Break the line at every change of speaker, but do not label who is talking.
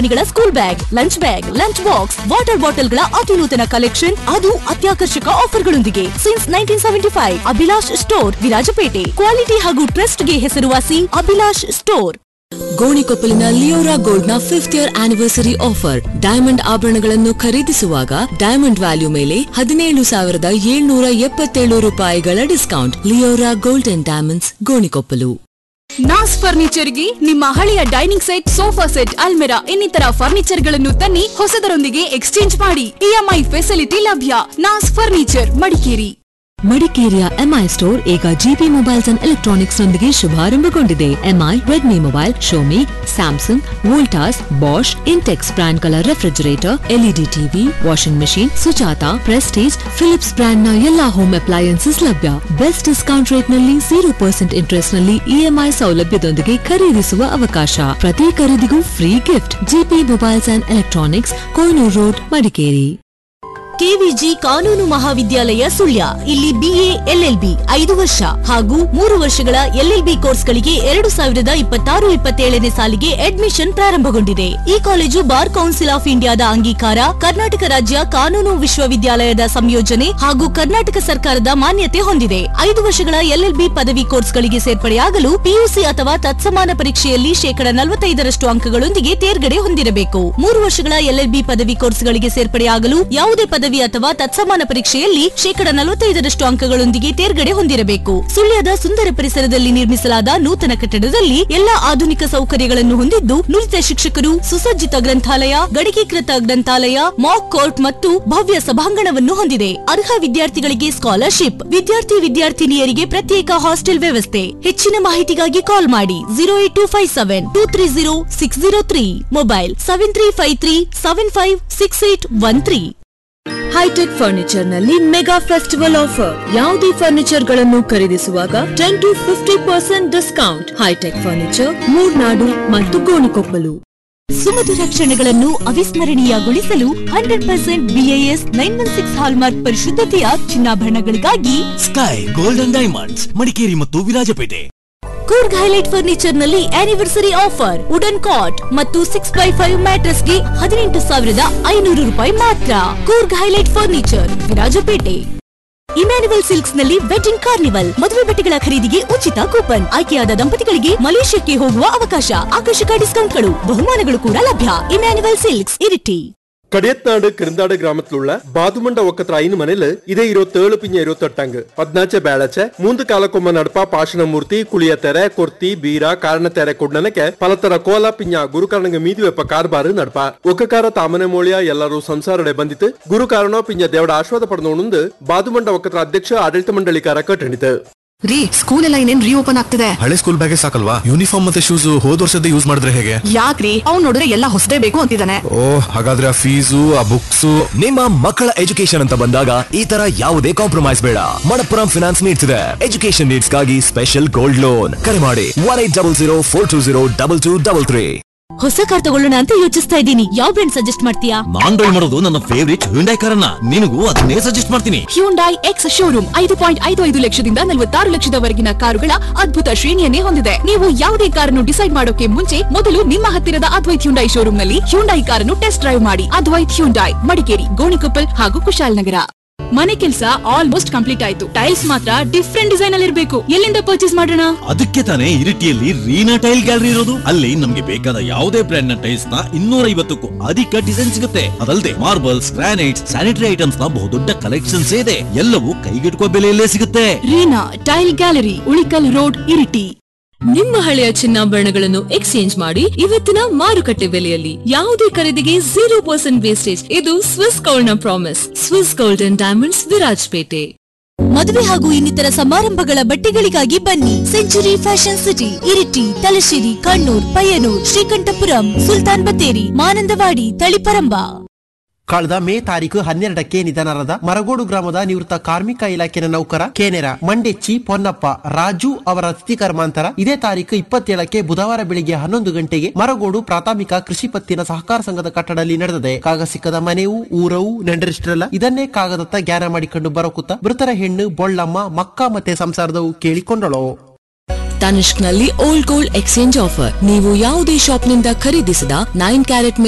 ಕಂಪನಿಗಳ school bag, lunch box, water ಬಾಟಲ್ಗಳ ಅತಿನೂತನ collection, ಅದು ಅತ್ಯಾಕರ್ಷಕ ಆಫರ್ಗಳೊಂದಿಗೆ. Since 1975 Abhilash store, Virajpet. Quality ಹಾಗೂ ಟ್ರಸ್ಟ್ಗೆ ಹೆಸರುವಾಸಿ ಅಭಿಲಾಷ್ ಸ್ಟೋರ್.
ಗೋಣಿಕೊಪ್ಪಲಿನ ಲಿಯೋರಾ ಗೋಲ್ಡ್ ನ 5th year anniversary offer. Diamond ಆಭರಣಗಳನ್ನು ಖರೀದಿಸುವಾಗ ಡೈಮಂಡ್ ವ್ಯಾಲ್ಯೂ ಮೇಲೆ 17,777 ರೂಪಾಯಿಗಳ discount. Leora gold and diamonds, Gonikoppal.
ನಾಸ್ ಫರ್ನಿಚರ್ಗೆ ನಿಮ್ಮ ಹಳೆಯ dining set, sofa set, almirah ಇನ್ನಿತರ ಫರ್ನಿಚರ್ ಗಳನ್ನು ತನ್ನಿ, ಹೊಸದರೊಂದಿಗೆ ಎಕ್ಸ್ಚೇಂಜ್ ಮಾಡಿ. ಇಎಂಐ ಫೆಸಿಲಿಟಿ ಲಭ್ಯ. ನಾಸ್ ಫರ್ನಿಚರ್, ಮಡಿಕೇರಿ.
ಮಡಿಕೇರಿಯ ಎಂಐ ಸ್ಟೋರ್ ಈಗ ಜಿಪಿ ಮೊಬೈಲ್ಸ್ ಅಂಡ್ ಎಲೆಕ್ಟ್ರಾನಿಕ್ಸ್ ನೊಂದಿಗೆ ಶುಭಾರಂಭಗೊಂಡಿದೆ. MI, Redmi mobile, show me, Samsung, Voltas, Bosch, ಇಂಟೆಕ್ಸ್ brand ಗಳ refrigerator, LED TV, washing machine, Sujata, Prestige, Philips brand ನ ಎಲ್ಲಾ ಹೋಮ್ ಅಪ್ಲಯನ್ಸಸ್ ಲಭ್ಯ. ಬೆಸ್ಟ್ ಡಿಸ್ಕೌಂಟ್ ರೇಟ್ ನಲ್ಲಿ 0% ಇಂಟ್ರೆಸ್ಟ್ ನಲ್ಲಿ ಇಎಂಐ ಸೌಲಭ್ಯದೊಂದಿಗೆ ಖರೀದಿಸುವ ಅವಕಾಶ. ಪ್ರತಿ ಖರೀದಿಗೂ free gift. GP mobiles and electronics, ಕೊಯ್ನೂರು road, Madikeri.
KVG ಕಾನೂನು ಮಹಾವಿದ್ಯಾಲಯ ಸುಳ್ಯ. ಇಲ್ಲಿ ಬಿಎ, ಎಲ್ಎಲ್ಬಿ 5 ವರ್ಷ ಹಾಗೂ 3 ವರ್ಷಗಳ ಎಲ್ಎಲ್ಬಿ ಕೋರ್ಸ್ಗಳಿಗೆ 2026-27ನೇ ಸಾಲಿಗೆ ಅಡ್ಮಿಷನ್ ಪ್ರಾರಂಭಗೊಂಡಿದೆ. ಈ ಕಾಲೇಜು ಬಾರ್ ಕೌನ್ಸಿಲ್ ಆಫ್ ಇಂಡಿಯಾದ ಅಂಗೀಕಾರ, ಕರ್ನಾಟಕ ರಾಜ್ಯ ಕಾನೂನು ವಿಶ್ವವಿದ್ಯಾಲಯದ ಸಂಯೋಜನೆ ಹಾಗೂ ಕರ್ನಾಟಕ ಸರ್ಕಾರದ ಮಾನ್ಯತೆ ಹೊಂದಿದೆ. 5 ವರ್ಷಗಳ ಎಲ್ಎಲ್ಬಿ ಪದವಿ ಕೋರ್ಸ್ಗಳಿಗೆ ಸೇರ್ಪಡೆಯಾಗಲು ಪಿಯುಸಿ ಅಥವಾ ತತ್ಸಮಾನ ಪರೀಕ್ಷೆಯಲ್ಲಿ 45% ಅಂಕಗಳೊಂದಿಗೆ ತೇರ್ಗಡೆ ಹೊಂದಿರಬೇಕು. 3 ವರ್ಷಗಳ ಎಲ್ಎಲ್ಬಿ ಪದವಿ ಕೋರ್ಸ್ಗಳಿಗೆ ಸೇರ್ಪಡೆಯಾಗಲು ಯಾವುದೇ ಪದವಿ ಅಥವಾ ತತ್ಸಮಾನ ಪರೀಕ್ಷೆಯಲ್ಲಿ 45% ಅಂಕಗಳೊಂದಿಗೆ ತೇರ್ಗಡೆ ಹೊಂದಿರಬೇಕು. ಸುಳ್ಯದ ಸುಂದರ ಪರಿಸರದಲ್ಲಿ ನಿರ್ಮಿಸಲಾದ ನೂತನ ಕಟ್ಟಡದಲ್ಲಿ ಎಲ್ಲಾ ಆಧುನಿಕ ಸೌಕರ್ಯಗಳನ್ನು ಹೊಂದಿದ್ದು, ನುರಿತ ಶಿಕ್ಷಕರು, ಸುಸಜ್ಜಿತ ಗ್ರಂಥಾಲಯ, ಗಡಿಕೀಕೃತ ಗ್ರಂಥಾಲಯ, ಮಾಕ್ ಕೋರ್ಟ್ ಮತ್ತು ಭವ್ಯ ಸಭಾಂಗಣವನ್ನು ಹೊಂದಿದೆ. ಅರ್ಹ ವಿದ್ಯಾರ್ಥಿಗಳಿಗೆ ಸ್ಕಾಲರ್ಶಿಪ್, ವಿದ್ಯಾರ್ಥಿನಿಯರಿಗೆ ಪ್ರತ್ಯೇಕ ಹಾಸ್ಟೆಲ್ ವ್ಯವಸ್ಥೆ. ಹೆಚ್ಚಿನ ಮಾಹಿತಿಗಾಗಿ ಕಾಲ್ ಮಾಡಿ 08257230603, ಮೊಬೈಲ್ 7353756813.
ಹೈಟೆಕ್ ಫರ್ನಿಚರ್ ನಲ್ಲಿ ಮೆಗಾ ಫೆಸ್ಟಿವಲ್ ಆಫರ್. ಯಾವುದೇ ಫರ್ನಿಚರ್ ಗಳನ್ನು ಖರೀದಿಸುವಾಗ 10 to 50% discount. High tech furniture, Murnad ಮತ್ತು ಗೋಣಿಕೊಪ್ಪಲು.
ಸುಮಧುರ ಕ್ಷಣಗಳನ್ನು ಅವಿಸ್ಮರಣೀಯಗೊಳಿಸಲು 100% BIS 916 hallmark ಪರಿಶುದ್ಧತೆಯ ಚಿನ್ನಾಭರಣಗಳಿಗಾಗಿ
sky golden diamonds, Madikeri ಮತ್ತು ವಿರಾಜಪೇಟೆ.
ಕೂರ್ಗ್ ಹೈಲೈಟ್ ಫರ್ನಿಚರ್ ನಲ್ಲಿ ಆನಿವರ್ಸರಿ ಆಫರ್. ವುಡನ್ ಕಾಟ್ ಮತ್ತು 6x5 ಮ್ಯಾಟ್ರೆಸ್ ಗೆ 18,500 ರೂಪಾಯಿ ಮಾತ್ರ. Coorg highlight furniture, Virajpet. Emmanuel silks ನಲ್ಲಿ ವೆಡ್ಡಿಂಗ್ ಕಾರ್ನಿವಲ್. ಮದುವೆ ಬಟ್ಟೆಗಳ ಖರೀದಿಗೆ ಉಚಿತ ಕೂಪನ್. ಆಯ್ಕೆಯಾದ ದಂಪತಿಗಳಿಗೆ ಮಲೇಷ್ಯಾಕ್ಕೆ ಹೋಗುವ ಅವಕಾಶ. ಆಕರ್ಷಕ ಡಿಸ್ಕೌಂಟ್ಗಳು, ಬಹುಮಾನಗಳು ಕೂಡ ಲಭ್ಯ. Emmanuel silks, Iritty.
കടിയത്നാട് കിരുന്താട് ഗ്രാമത്തിലുള്ള ബാതുമണ്ട ഒക്കത്ര 5 ಮನೆಲ್ ಇದೇ 27-28 14 ಬ್ಯಾಳಚೆ 3 ಕಾಲಕ್ಕೊಮ್ಮ ನಡಪ ಪಾಷಣಮೂರ್ತಿ ಕುಳಿಯ ತೆರೆ ಕೊರ್ತಿ ಬೀರ ಕಾರಣ ತೆರೆ ಕೊಡ್ನನಕ್ಕೆ ಪಲತರ ಕೋಲ ಪಿಂಜ ಗುರುಕಾರಣಂಗ ಮೀದಿ ವೆಪ್ಪ ಕಾರ್ಬಾರು ನಡಪ ಒಕ್ಕಕಾರ ತಾಮನೆ ಮೋಳಿಯ ಎಲ್ಲರೂ ಸಂಸಾರಡೆ ಬಂದಿತ್ತು. ಗುರುಕಾರಣ ಪಿಂಜ ದೇವಡ ಆಶ್ವಾದ ಪಡೆದೋಣಂದು ಬಾದುಮಂಡ ಒಕ್ಕತ್ರ ಅಧ್ಯಕ್ಷ ಆಡಳಿತ ಮಂಡಳಿಕಾರ ಕಟ್ಟಣಿತು.
ರೀ, ಸ್ಕೂಲ್ ಎಲ್ಲ ಇನ್ನೇನ್ ರೀಓಪನ್ ಆಗ್ತಿದೆ.
ಹಳೆ ಸ್ಕೂಲ್ ಬ್ಯಾಗೇ ಸಾಕಲ್ವಾ? ಯೂನಿಫಾರ್ಮ್ ಮತ್ತೆ ಶೂಸ್ ಹೋದ ವರ್ಷದ ಯೂಸ್ ಮಾಡಿದ್ರೆ ಹೇಗೆ?
ಯಾಕ್ರಿ, ಅವ್ನು ನೋಡಿದ್ರೆ ಎಲ್ಲ ಹೊಸದೇ ಬೇಕು ಅಂತಿದ್ದಾನೆ.
ಓ, ಹಾಗಾದ್ರೆ ಆ ಫೀಸು, ಆ ಬುಕ್ಸ್.
ನಿಮ್ಮ ಮಕ್ಕಳ ಎಜುಕೇಶನ್ ಅಂತ ಬಂದಾಗ ಈ ತರ ಯಾವುದೇ ಕಾಂಪ್ರಮೈಸ್ ಬೇಡ. ಮಣಪ್ಪುರಂ ಫಿನಾನ್ಸ್ ನೀಡ್ತಿದೆ ಎಜುಕೇಶನ್ ನೀಡ್ಸ್ ಗಾಗಿ ಸ್ಪೆಷಲ್ ಗೋಲ್ಡ್ ಲೋನ್. ಕರೆ ಮಾಡಿ 180042202233.
ಹೊಸ ಕಾರ್ ತಗೊಳ್ಳೋಣ ಅಂತ ಯೋಚಿಸ್ತಾ ಇದ್ದೀನಿ. ಯಾವ ಬ್ರ್ಯಾಂಡ್ ಸಜೆಸ್ಟ್ ಮಾಡ್ತೀಯಾ?
ನಾನ್ ಡ್ರೈವ್ ಮಾಡೋದು ನನ್ನ ಫೇವರಿಟ್ ಹ್ಯುಂಡೈ ಕಾರನ್ನ. ನಿನಗೂ ಅದನ್ನೇ ಸಜೆಸ್ಟ್ ಮಾಡ್ತೀನಿ.
ಹ್ಯುಂಡೈ ಎಕ್ಸ್ ಶೋರೂಮ್ 5.55 ಲಕ್ಷದಿಂದ 46 ಲಕ್ಷದವರೆಗಿನ ಕಾರುಗಳ ಅದ್ಭುತ ಶ್ರೇಣಿಯನ್ನೇ ಹೊಂದಿದೆ. ನೀವು ಯಾವುದೇ ಕಾರನ್ನು ಡಿಸೈಡ್ ಮಾಡೋಕೆ ಮುಂಚೆ ಮೊದಲು ನಿಮ್ಮ ಹತ್ತಿರದ ಅದ್ವೈತ್ ಹ್ಯುಂಡೈ ಶೋರೂಮ್ ನಲ್ಲಿ ಹ್ಯುಂಡೈ ಕಾರನ್ನು ಟೆಸ್ಟ್ ಡ್ರೈವ್ ಮಾಡಿ. ಅದ್ವೈತ್ ಹ್ಯುಂಡೈ, ಮಡಿಕೇರಿ, ಗೋಣಿಕೊಪ್ಪಲ್ ಹಾಗೂ ಕುಶಾಲನಗರ. ಮನೆ ಕೆಲಸ ಆಲ್ಮೋಸ್ಟ್ ಕಂಪ್ಲೀಟ್ ಆಯ್ತು. ಟೈಲ್ಸ್ ಮಾತ್ರ ಡಿಫ್ರೆಂಟ್ ಡಿಸೈನ್ ಅಲ್ಲಿ ಇರಬೇಕು. ಎಲ್ಲಿಂದ ಪರ್ಚೇಸ್ ಮಾಡೋಣ?
ಅದಕ್ಕೆ ತಾನೇ ಇರಿಟಿಯಲ್ಲಿ ರೀನಾ ಟೈಲ್ ಗ್ಯಾಲರಿ ಇರೋದು. ಅಲ್ಲಿ ನಮ್ಗೆ ಬೇಕಾದ ಯಾವುದೇ ಬ್ರ್ಯಾಂಡ್ ನ ಟೈಲ್ಸ್ ನ 250ಕ್ಕೂ ಅಧಿಕ ಡಿಸೈನ್ ಸಿಗುತ್ತೆ. ಅದಲ್ಲದೆ ಮಾರ್ಬಲ್ಸ್, ಗ್ರಾನೈಟ್ಸ್, ಸ್ಯಾನಿಟರಿ ಐಟಮ್ಸ್ ನ ಬಹುದೊಡ್ಡ ಕಲೆಕ್ಷನ್ಸ್ ಇದೆ. ಎಲ್ಲವೂ ಕೈಗೆಟುಕುವ ಬೆಲೆಯಲ್ಲೇ ಸಿಗುತ್ತೆ.
Reena tail gallery, Ulikkal road, Iritty.
ನಿಮ್ಮ ಹಳೆಯ ಚಿನ್ನಾಭರಣಗಳನ್ನು ಎಕ್ಸ್ಚೇಂಜ್ ಮಾಡಿ ಇವತ್ತಿನ ಮಾರುಕಟ್ಟೆ ಬೆಲೆಯಲ್ಲಿ. ಯಾವುದೇ ಖರೀದಿಗೆ 0% ವೇಸ್ಟೇಜ್. ಇದು ಸ್ವಿಸ್ ಗೋಲ್ಡ್ ನ promise. Swiss gold and diamonds, Virajpet.
ಮದುವೆ ಹಾಗೂ ಇನ್ನಿತರ ಸಮಾರಂಭಗಳ ಬಟ್ಟೆಗಳಿಗಾಗಿ ಬನ್ನಿ. Century fashion city, Iritty, Thalassery, Kannur, Payyanur, Sreekandapuram, Sultan Battery, Manandavadi, Taliparamba.
ಕಳೆದ ಮೇ ತಾರೀಕು 12ಕ್ಕೆ ನಿಧನರಾದ ಮರಗೋಡು ಗ್ರಾಮದ ನಿವೃತ್ತ ಕಾರ್ಮಿಕ ಇಲಾಖೆಯ ನೌಕರ ಕೇನೆರ ಮಂಡೆಚ್ಚಿ ಪೊನ್ನಪ್ಪ ರಾಜು ಅವರ ತಿಥಿ ಕರ್ಮಾಂತರ ಇದೇ ತಾರೀಕು 27ಕ್ಕೆ ಬುಧವಾರ ಬೆಳಿಗ್ಗೆ 11 ಗಂಟೆಗೆ ಮರಗೋಡು ಪ್ರಾಥಮಿಕ ಕೃಷಿ ಪತ್ತಿನ ಸಹಕಾರ ಸಂಘದ ಕಟ್ಟಡದಲ್ಲಿ ನಡೆದಿದೆ. ಕಾಗ ಸಿಕ್ಕದ ಮನೆಯೂ ಊರವು ನೆಂಡರಿಷ್ಟರಲ್ಲ ಇದನ್ನೇ ಕಾಗದತ್ತ ಜ್ಞಾನ ಮಾಡಿಕೊಂಡು ಬರೋಕುತ್ತ ಮೃತರ ಹೆಣ್ಣು ಬೊಳ್ಳಮ್ಮ ಮಕ್ಕ ಮತ್ತೆ ಸಂಸಾರದವು ಕೇಳಿಕೊಂಡಳು.
ತನಿಷ್ಕ್ ನಲ್ಲಿ ಓಲ್ಡ್ ಗೋಲ್ಡ್ ಎಕ್ಸ್ಚೇಂಜ್ ಆಫರ್. ನೀವು ಯಾವುದೇ ಶಾಪ್ ನಿಂದ ಖರೀದಿಸಿದ 9 ಕ್ಯಾರೆಟ್